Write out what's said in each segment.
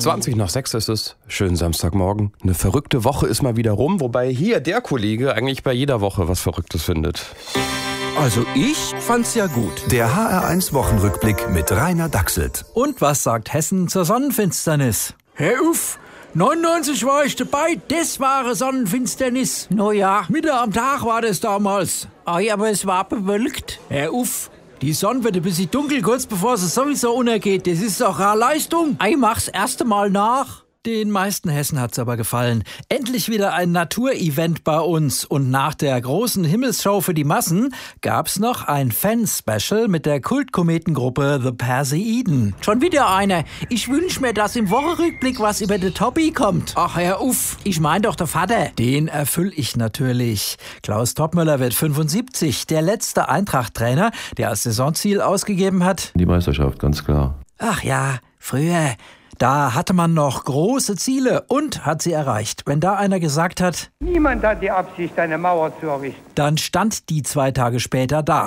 5:20 ist es. Schönen Samstagmorgen. Eine verrückte Woche ist mal wieder rum, wobei hier der Kollege eigentlich bei jeder Woche was Verrücktes findet. Also ich fand's ja gut. Der HR1-Wochenrückblick mit Rainer Dachselt. Und was sagt Hessen zur Sonnenfinsternis? Herr Uff, 99 war ich dabei, das war eine Sonnenfinsternis. No ja. Mitte am Tag war das damals. Ei, aber es war bewölkt. Herr Uff, die Sonne wird ein bisschen dunkel, kurz bevor sie sowieso untergeht. Das ist doch eine Leistung. Ei, mach's erste Mal nach. Den meisten Hessen hat's aber gefallen. Endlich wieder ein Naturevent bei uns. Und nach der großen Himmelsshow für die Massen gab's noch ein Fan-Special mit der Kultkometengruppe The Perseiden. Schon wieder einer. Ich wünsch mir, dass im Wochenrückblick was über den Tobi kommt. Ach, Herr Uff. Ich mein doch der Vater. Den erfüll ich natürlich. Klaus Toppmöller wird 75. Der letzte Eintracht-Trainer, der als Saisonziel ausgegeben hat: Die Meisterschaft, ganz klar. Ach ja, früher. Da hatte man noch große Ziele und hat sie erreicht. Wenn da einer gesagt hat: Niemand hat die Absicht, eine Mauer zu errichten, dann stand die 2 Tage später da.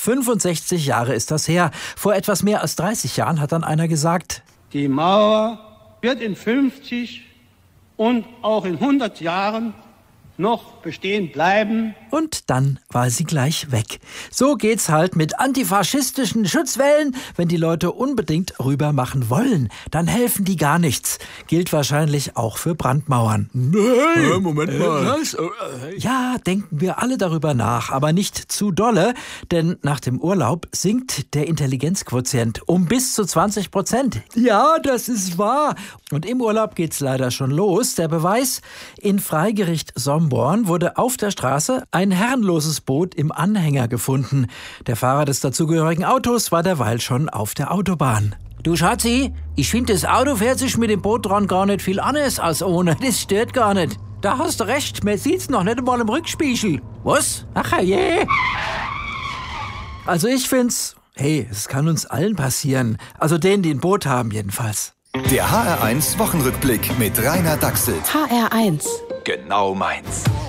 65 Jahre ist das her. Vor etwas mehr als 30 Jahren hat dann einer gesagt: die Mauer wird in 50 und auch in 100 Jahren noch bestehen bleiben. Und dann war sie gleich weg. So geht's halt mit antifaschistischen Schutzwellen. Wenn die Leute unbedingt rüber machen wollen, dann helfen die gar nichts. Gilt wahrscheinlich auch für Brandmauern. Nein, Moment mal. Was? Ja, denken wir alle darüber nach, aber nicht zu dolle, denn nach dem Urlaub sinkt der Intelligenzquotient um bis zu 20%. Ja, das ist wahr. Und im Urlaub geht's leider schon los. Der Beweis: in Freigericht Somborn wurde auf der Straße ein herrenloses Boot im Anhänger gefunden. Der Fahrer des dazugehörigen Autos war derweil schon auf der Autobahn. Du Schatzi, ich finde, das Auto fährt sich mit dem Boot dran gar nicht viel anders als ohne. Das stört gar nicht. Da hast du recht, man sieht's noch nicht einmal im Rückspiegel. Was? Ach je. Also ich find's, hey, es kann uns allen passieren. Also denen, die ein Boot haben jedenfalls. Der HR1-Wochenrückblick mit Rainer Dachselt. HR1. Genau meins.